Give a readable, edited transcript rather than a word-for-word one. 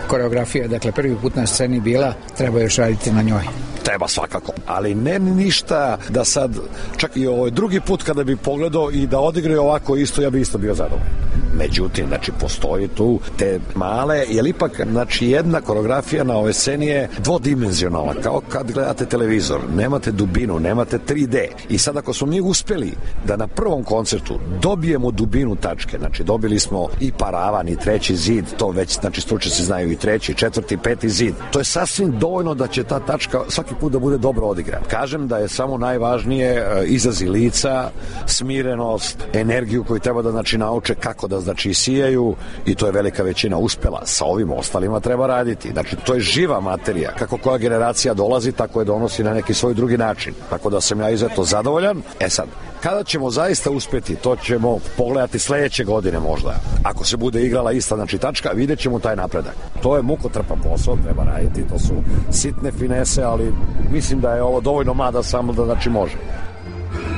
koreografija, dakle prvi put na sceni bila, treba još raditi na njoj. Treba svakako, ali ne ništa da sad, čak i ovaj drugi put kada bi pogledao i da odigraju ovako isto, ja bi isto bio zadovoljan. Međutim, znači, postoji tu te male, jer ipak, znači, jedna koreografija na ovoj sceni je dvodimenzionalna, kao kad gledate televizor, nemate dubinu, nemate 3D. I sad ako smo mi uspeli da na prvom koncertu dobijemo dubinu tačke, znači, dobili smo i paravan i treći zid, to već, znači, stručnjaci znaju i treći, četvrti, peti zid. To je sasvim dovoljno da će ta tačka svaki put da bude dobro odigrana. Kažem da je samo najvažnije izrazi lica, smirenost, energiju koju treba da, znači, nauče kako da, znači, sijaju, i to je velika većina uspela. Sa ovim ostalima treba raditi. Znači, to je živa materija. Kako koja generacija dolazi, tako je donosi na neki svoj drugi način. Tako da sam ja izuzetno zadovoljan. Sad, kada ćemo zaista uspeti, to ćemo pogledati sledeće godine možda. Ako se bude igrala ista, znači, tačka, vidjet ćemo taj napredak. To je mukotrpan posao, treba raditi, to su sitne finese, ali mislim da je ovo dovoljno mada samo da, znači, može.